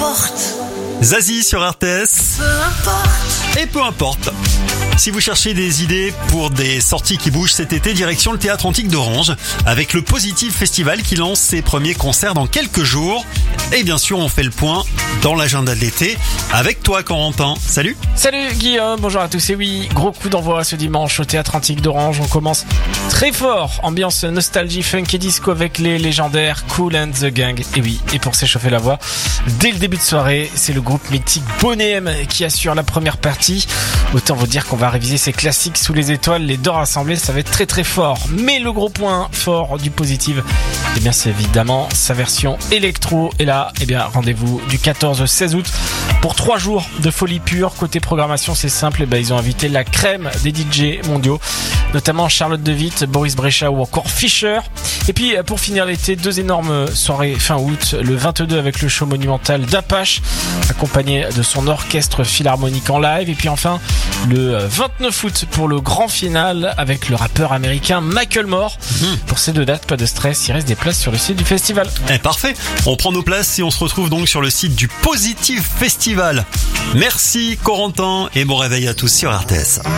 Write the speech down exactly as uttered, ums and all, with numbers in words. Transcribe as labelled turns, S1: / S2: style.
S1: importe.
S2: Zazie sur R T S.
S1: Peu importe.
S2: Et peu importe. Si vous cherchez des idées pour des sorties qui bougent cet été, direction le Théâtre Antique d'Orange, avec le Positive Festival qui lance ses premiers concerts dans quelques jours. Et bien sûr, on fait le point dans l'agenda de l'été avec toi, Corentin. Salut.
S3: Salut Guillaume, bonjour à tous. Et oui, gros coup d'envoi ce dimanche au Théâtre Antique d'Orange. On commence très fort, ambiance nostalgie, funk et disco avec les légendaires Kool and the Gang. Et oui, et pour s'échauffer la voix, dès le début de soirée, c'est le groupe mythique Boney M qui assure la première partie. Autant vous dire qu'on va réviser ces classiques sous les étoiles, les deux rassemblés, ça va être très très fort. Mais le gros point fort du Positive, eh bien c'est évidemment sa version électro. Et là, eh bien rendez-vous du quatorze au seize août pour trois jours de folie pure. Côté programmation, c'est simple, eh bien, ils ont invité la crème des D J mondiaux, notamment Charlotte de Witt, Boris Brejcha ou encore Fischer. Et puis pour finir l'été, deux énormes soirées fin août, le vingt-deux avec le show monumental d'Apache, accompagné de son orchestre philharmonique en live. Et puis enfin le vingt-neuf août pour le grand final avec le rappeur américain Macklemore. Mmh. Pour ces deux dates, pas de stress, il reste des places sur le site du festival.
S2: Eh, parfait, on prend nos places et on se retrouve donc sur le site du Positive Festival. Merci Corentin et bon réveil à tous sur R T S.